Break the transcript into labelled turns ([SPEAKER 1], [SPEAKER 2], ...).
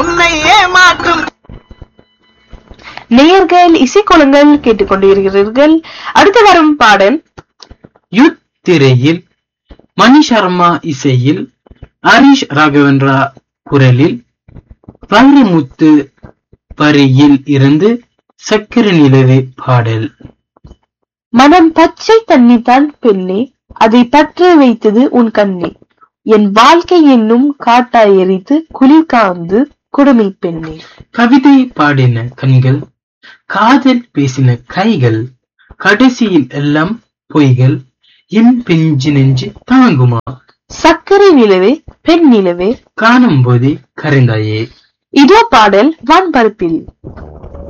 [SPEAKER 1] உன்னை ஏமாற்றும்
[SPEAKER 2] நேயர்கள் இசைக்கோலங்கள் கேட்டுக்கொண்டிருக்கிறீர்கள். அடுத்து வரும் பாடல்
[SPEAKER 3] யுத் திரையில் மணி சர்மா இசையில் ஹரிஷ் ராகவேந்திரா குரலில் வைரமுத்து வரியில் இருந்து சக்கரை நிலவே பாடல்.
[SPEAKER 2] மனம் பச்சை தண்ணி தான் பெண்ணே, அதை பற்ற வைத்தது உன் கண்ணே, என் வாழ்க்கை என்னும் காட்டாய் எரித்து குளிர் காந்து குடுமி பெண்ணே.
[SPEAKER 3] கவிதை பாடின கண்கள், காதல் பேசின கைகள், கடைசியில் எல்லாம் பொய்கள், என் பிஞ்சு நெஞ்சு தாங்குமா?
[SPEAKER 2] சக்கரை நிலவே பெண் நிலவே
[SPEAKER 3] காணும் போதே கரைந்தாயே.
[SPEAKER 2] இதோ பாடல் வான்பரப்பில்.